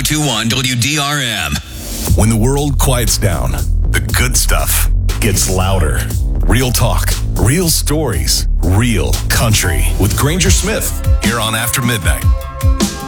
102.1 WDRM. When the world quiets down, the good stuff gets louder. Real talk, real stories, real country with Granger Smith here on After Midnight.